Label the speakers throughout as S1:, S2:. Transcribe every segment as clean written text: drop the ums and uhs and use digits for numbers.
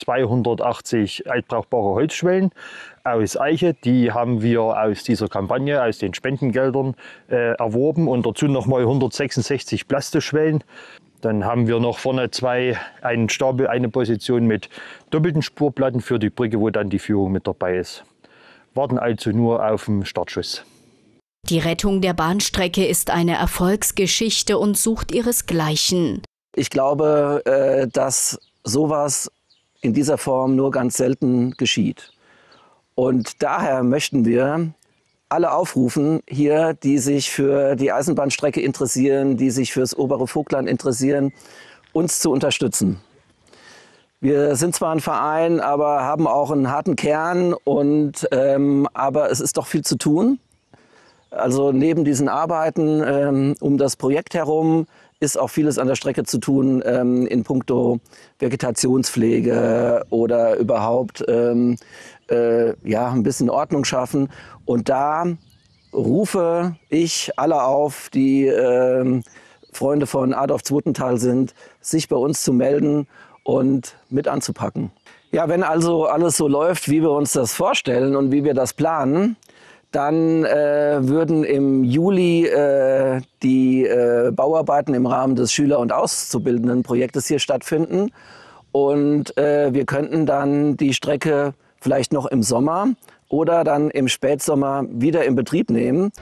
S1: 280 altbrauchbare Holzschwellen aus Eiche. Die haben wir aus dieser Kampagne, aus den Spendengeldern erworben und dazu nochmal 166 Plastischwellen. Dann haben wir noch vorne einen Stapel, eine Position mit doppelten Spurplatten für die Brücke, wo dann die Führung mit dabei ist. Warten also nur auf den Startschuss.
S2: Die Rettung der Bahnstrecke ist eine Erfolgsgeschichte und sucht ihresgleichen.
S3: Ich glaube, dass sowas in dieser Form nur ganz selten geschieht. Und daher möchten wir alle aufrufen hier, die sich für die Eisenbahnstrecke interessieren, die sich fürs obere Vogtland interessieren, uns zu unterstützen. Wir sind zwar ein Verein, aber haben auch einen harten Kern, aber es ist doch viel zu tun. Also neben diesen Arbeiten um das Projekt herum ist auch vieles an der Strecke zu tun in puncto Vegetationspflege oder überhaupt ein bisschen Ordnung schaffen. Und da rufe ich alle auf, die Freunde von Adolf Zwotenthal sind, sich bei uns zu melden und mit anzupacken. Ja, wenn also alles so läuft, wie wir uns das vorstellen und wie wir das planen, dann würden im Juli die Bauarbeiten im Rahmen des Schüler- und Auszubildendenprojektes hier stattfinden. Und wir könnten dann die Strecke vielleicht noch im Sommer oder dann im Spätsommer wieder in Betrieb nehmen.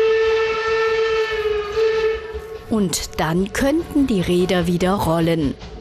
S2: Und dann könnten die Räder wieder rollen.